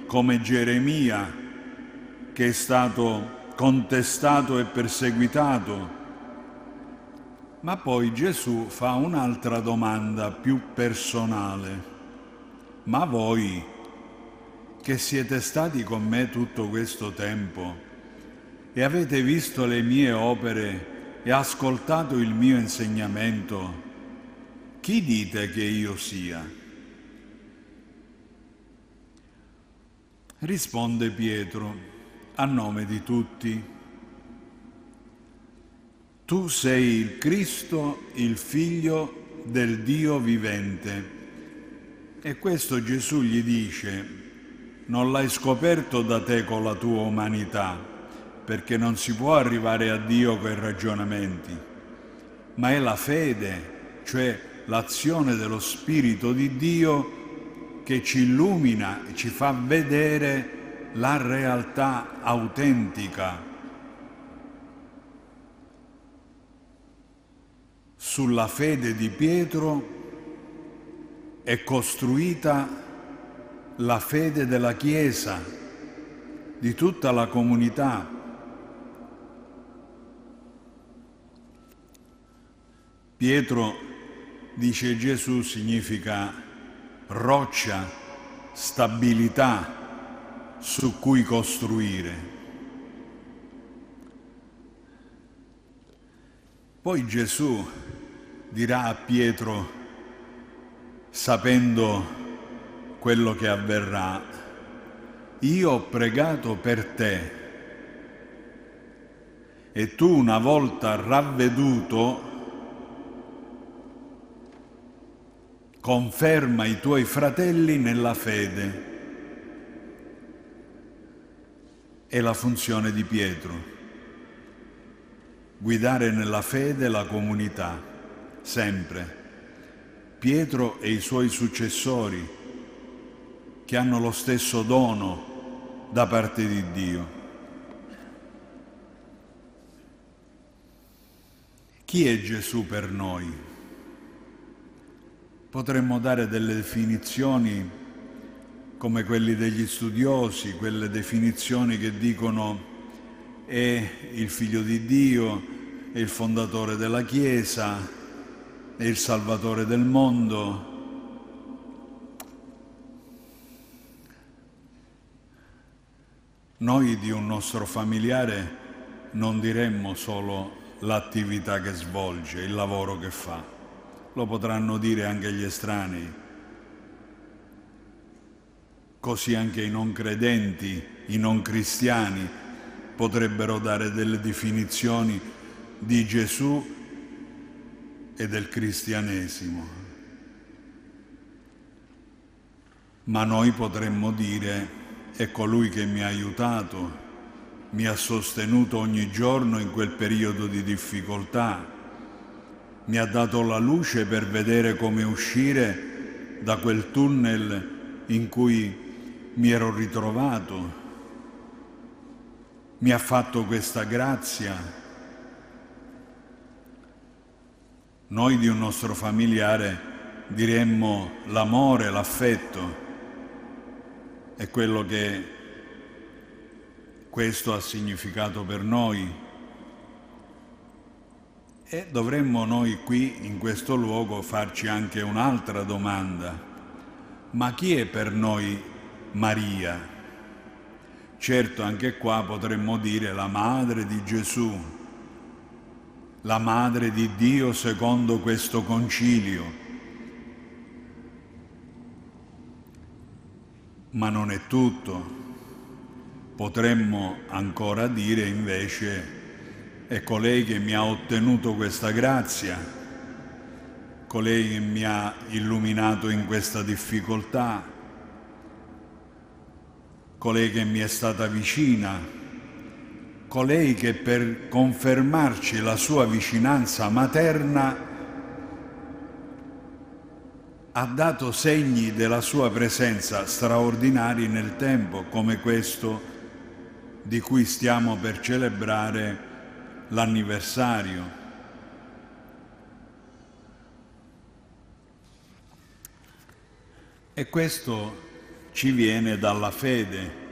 come Geremia, che è stato contestato e perseguitato. Ma poi Gesù fa un'altra domanda più personale. Ma voi, che siete stati con me tutto questo tempo e avete visto le mie opere e ascoltato il mio insegnamento, chi dite che io sia? Risponde Pietro, a nome di tutti: tu sei il Cristo, il Figlio del Dio vivente. E questo Gesù gli dice: non l'hai scoperto da te con la tua umanità, perché non si può arrivare a Dio con i ragionamenti, ma è la fede, cioè l'azione dello Spirito di Dio che ci illumina e ci fa vedere la realtà autentica. Sulla fede di Pietro è costruita la fede della Chiesa, di tutta la comunità. Pietro, dice Gesù, significa roccia, stabilità su cui costruire. Poi Gesù dirà a Pietro, sapendo quello che avverrà: io ho pregato per te e tu, una volta ravveduto, conferma i tuoi fratelli nella fede. È la funzione di Pietro, guidare nella fede la comunità, sempre. Pietro e i suoi successori, che hanno lo stesso dono da parte di Dio. Chi è Gesù per noi? Potremmo dare delle definizioni come quelli degli studiosi, quelle definizioni che dicono è il Figlio di Dio, è il fondatore della Chiesa, è il Salvatore del mondo. Noi di un nostro familiare non diremmo solo l'attività che svolge, il lavoro che fa. Lo potranno dire anche gli estranei. Così anche i non credenti, i non cristiani potrebbero dare delle definizioni di Gesù e del cristianesimo. Ma noi potremmo dire: è colui che mi ha aiutato, mi ha sostenuto ogni giorno in quel periodo di difficoltà, mi ha dato la luce per vedere come uscire da quel tunnel in cui mi ero ritrovato, mi ha fatto questa grazia. Noi di un nostro familiare diremmo l'amore, l'affetto. È quello che questo ha significato per noi. E dovremmo noi qui, in questo luogo, farci anche un'altra domanda. Ma chi è per noi Maria? Certo, anche qua potremmo dire la madre di Gesù, la madre di Dio secondo questo concilio. Ma non è tutto. Potremmo ancora dire invece: è colei che mi ha ottenuto questa grazia, colei che mi ha illuminato in questa difficoltà, colei che mi è stata vicina, colei che per confermarci la sua vicinanza materna ha dato segni della sua presenza straordinari nel tempo, come questo di cui stiamo per celebrare l'anniversario. E questo ci viene dalla fede.